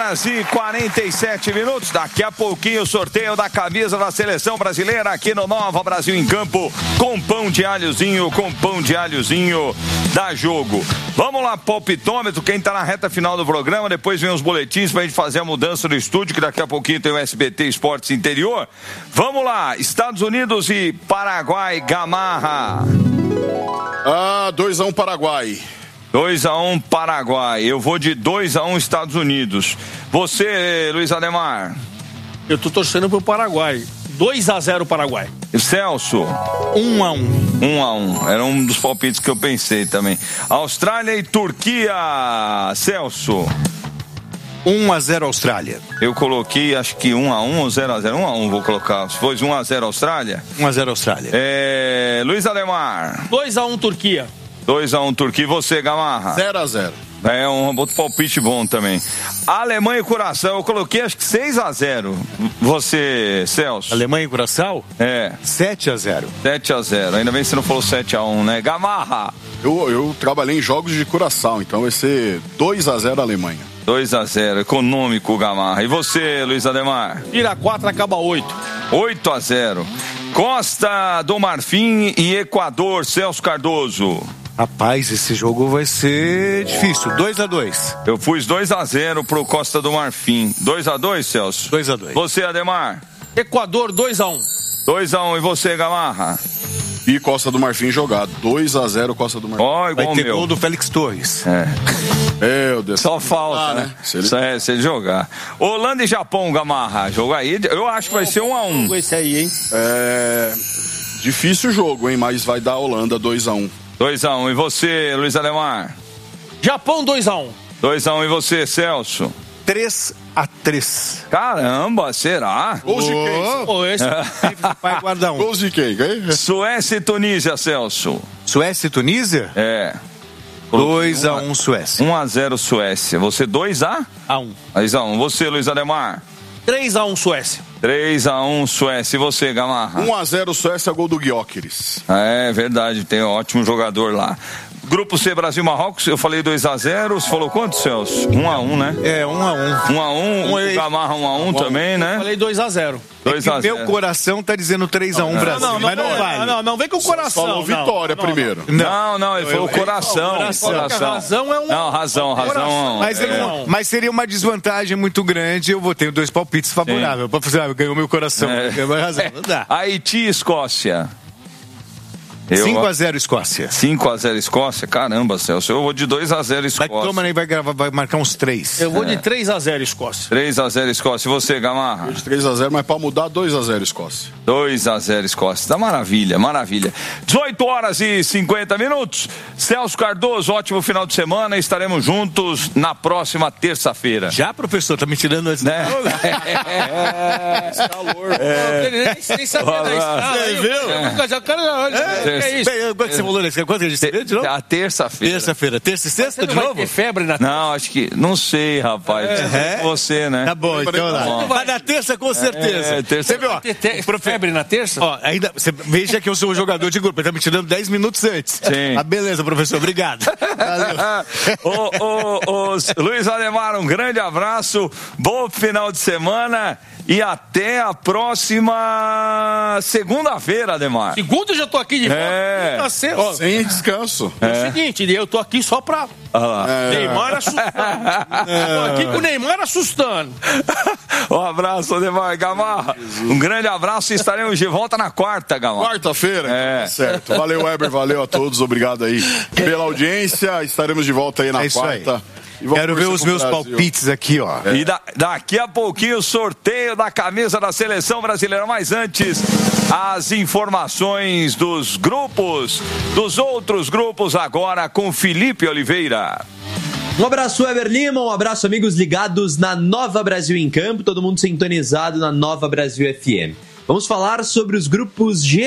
horas e 47 minutos. Daqui a pouquinho o sorteio da camisa da seleção brasileira aqui no Nova Brasil em Campo, com pão de alhozinho, da Jogo. Vamos lá, palpitômetro, quem tá na reta final do programa, depois vem os boletins pra gente fazer a mudança do estúdio, que daqui a pouquinho tem o SBT Esportes Interior. Vamos lá, Estados Unidos e Paraguai, Gamarra. 2-1 Paraguai. 2-1 Paraguai. Eu vou de 2-1 Estados Unidos. Você, Luiz Ademar? Eu tô torcendo pro Paraguai. 2-0 Paraguai. Celso? 1-1. 1-1. Era um dos palpites que eu pensei também. Austrália e Turquia. Celso? 1-0 Austrália. Eu coloquei, acho que 1-1 ou 0-0. 1-1 vou colocar. Se fosse 1-0 Austrália? 1-0 Austrália. Luiz Ademar? 2-1 Turquia. 2-1 Turquia. E você, Gamarra? 0-0. É um outro palpite bom também. Alemanha e Curaçao, eu coloquei acho que 6-0. Você, Celso? Alemanha e Curaçao? 7-0. 7-0. Ainda bem que você não falou 7-1, né? Gamarra? Eu trabalhei em jogos de Curaçao, então vai ser 2-0 Alemanha. 2-0, econômico, Gamarra. E você, Luiz Ademar? Tira 4, acaba 8. 8-0. Costa do Marfim e Equador, Celso Cardoso. Rapaz, esse jogo vai ser difícil. 2-2. Eu pus 2-0 pro Costa do Marfim. 2-2, Celso? 2-2. Você, Ademar? Equador, 2-1. 2-1. E você, Gamarra? E Costa do Marfim jogar. 2-0 Costa do Marfim. Ó, igual vai ter meu. gol do Félix Torres. Meu Deus. Só falta, né? Se ele jogar. Holanda e Japão, Gamarra. Jogo aí, eu acho que vai ser 1-1. Esse aí, hein? Difícil o jogo, hein? Mas vai dar a Holanda 2-1. 2-1. E você, Luiz Ademar? Japão, 2-1. 2-1. E você, Celso? 3-3. Caramba, será? Gols de quem? Esse... Vai guardar um. Gols de quem? Suécia e Tunísia, Celso? Suécia e Tunísia? 2-1 Suécia. 1-0 Suécia. Você 2-1? 2-1. Você, Luiz Ademar? 3-1 Suécia. 3-1 Suécia. E você, Gamarra? 1-0 Suécia, gol do Gyökeres. É verdade, tem um ótimo jogador lá. Grupo C, Brasil e Marrocos, eu falei 2-0. Você falou quanto, Celso? 1-1, né? 1-1. 1-1, o Gamarra 1-1 também, né? Eu falei 2-0. 2-0. Meu coração tá dizendo 3-1 Brasil, mas não vale. Não, vem com o coração. Falou vitória primeiro. Não, ele falou o coração. Razão é 1-1. Não, razão. Mas seria uma desvantagem muito grande. Eu vou ter 2 palpites favoráveis. Pra fazer, ganhou meu coração. Ganhou minha razão. Não dá. Haiti e Escócia. 5-0 Escócia. 5-0 Escócia? Caramba, Celso. Eu vou de 2-0 Escócia. Vai marcar uns 3. Eu vou de 3-0 Escócia. 3-0 Escócia. E você, Gamarra? Eu de 3-0, mas pra mudar, 2-0 Escócia. 2-0 Escócia. Tá maravilha. 18 horas e 50 minutos. Celso Cardoso, ótimo final de semana. Estaremos juntos na próxima terça-feira. Já, professor? Tá me tirando antes, né? Calor. Nem sabia da estrada. Viu? O cara é isso? Quanto você falou nesse? Quanto que a gente teve de novo? A terça-feira. Terça-feira. Terça e sexta de novo? Vai ter febre na terça? Não, acho que... Não sei, rapaz. Você, né? Tá bom, então lá. Vai na terça com certeza. Terça. Você viu, ó, febre na terça? Ó, ainda, veja que eu sou um jogador de grupo. Ele tá me tirando 10 minutos antes. Sim. Beleza, professor. Obrigado. Valeu. Luiz Ademar, um grande abraço. Bom final de semana. E até a próxima segunda-feira, Ademar. Segunda eu já tô aqui de volta. Sem descanso. É o seguinte, eu tô aqui só pra Neymar assustando. Tô aqui com o Neymar assustando. Um abraço, Ademar. Gamarra, um grande abraço e estaremos de volta na quarta, Gamarra. Quarta-feira? Certo. Valeu, Weber. Valeu a todos. Obrigado aí pela audiência. Estaremos de volta aí na quarta. Quero ver os meus palpites aqui, ó. E daqui a pouquinho o sorteio da camisa da seleção brasileira. Mas antes, as informações dos grupos, dos outros grupos agora com Felipe Oliveira. Um abraço, Weber Lima, um abraço, amigos ligados na Nova Brasil em Campo, todo mundo sintonizado na Nova Brasil FM. Vamos falar sobre os grupos G